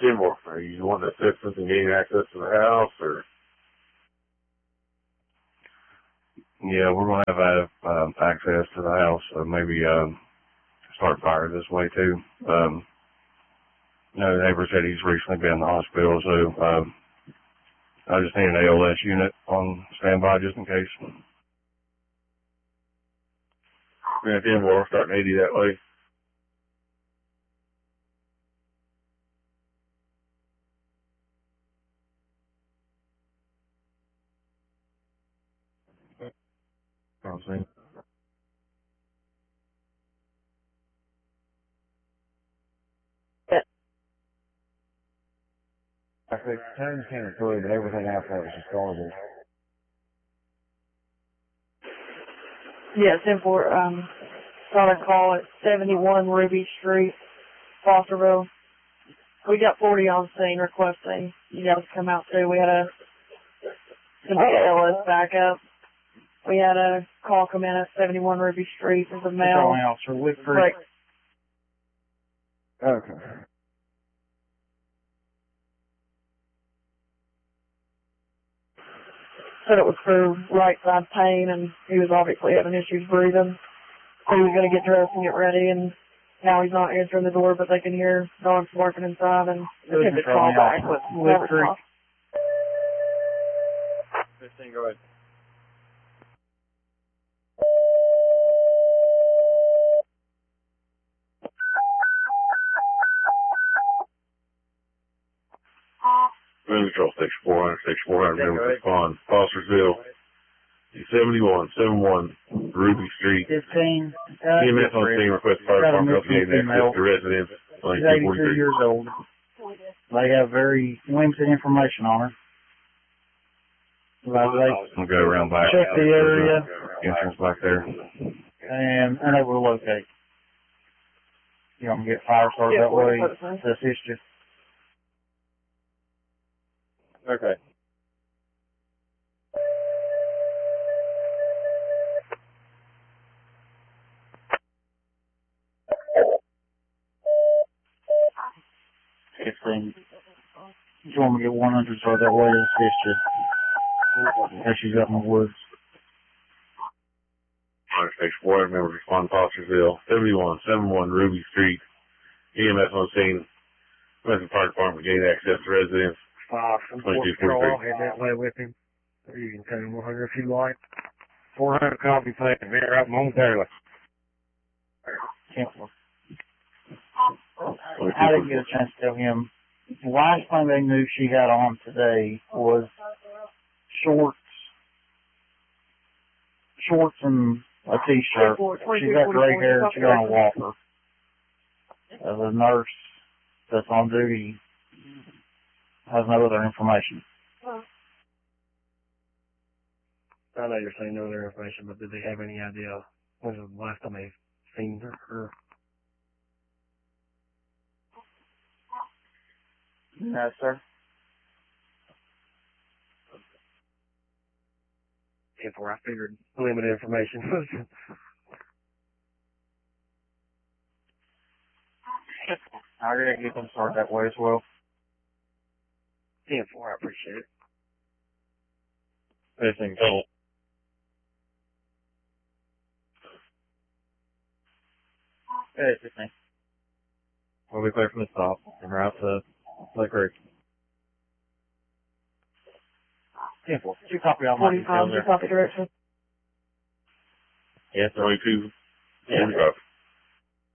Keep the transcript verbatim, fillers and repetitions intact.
Jim, are you wanting assistance in getting access to the house, or? Yeah, we're going to have um, access to the house, so maybe um, start fire this way, too. Um, you know, the neighbor said he's recently been in the hospital, so um, I just need an A L S unit on standby just in case. Yeah, Jim, we're starting eighty that way. Honestly. I think turns came through, but everything after that was just garbage. Yes, ten four, um, got a call at seventy-one Ruby Street, Fosterville. We got forty on scene requesting you guys come out too. We had a, an A L S backup. We had a call come in at seventy-one Ruby Street. There's a male. Officer Whitford. Right. Okay. Said it was for right side pain, and he was obviously having issues breathing. So he was going to get dressed and get ready, and now he's not answering the door, but they can hear dogs barking inside, and they had to call back, but never talk. fifteen, go ahead. Moving control six four hundred, six four hundred, remember to respond. Fostersville, seventy-one, seventy-one, Ruby Street. Fifteen. E M S on scene, request fire Got a department missing update access female. to residents. She's eighty-two years old. They have very limited information on her. Like they We'll go around back. check the area Entrance back there. and unable to locate. You want me to get fire started Yeah, that way we'll put it to assist you? Okay. Fifteen. You want me to get one hundred started that way to assist you? As she's up in the woods. six four, remember to respond to Fostersville, seventy-one, seventy-one, Ruby Street. E M S on scene. Western Fire Department gain access to residents. Five from twenty-two Patrol. I'll forty-three. head that way with him. Or you can tell him one hundred if you like. four hundred copy paste. Be right momentarily. Cancel. I didn't get a chance to tell him. The last thing they knew she had on today was shorts, shorts and a t-shirt. She's got gray hair. She's on a walker. Uh, the nurse that's on duty has no other information. I know you're saying no other information, but did they have any idea when was the last time they've seen her? Or... No, sir. If I figured limited information was. I'm going to get them started that way as well. ten four, I appreciate it. Fifteen, total. Hey, fifteen. We'll be clear from the stop and route to Lake Creek. ten four. You copy all my details forty-five, there. copy direction. Yes, sir. twenty-two, Yeah. forty-five.